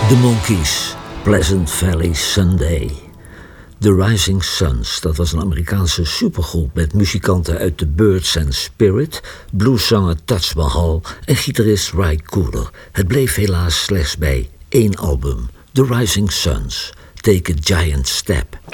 The Monkees, Pleasant Valley Sunday. The Rising Suns, dat was een Amerikaanse supergroep met muzikanten uit The Birds and Spirit, blueszanger Taj Mahal en gitarist Ry Cooder. Het bleef helaas slechts bij 1 album, The Rising Suns, Take a Giant Step.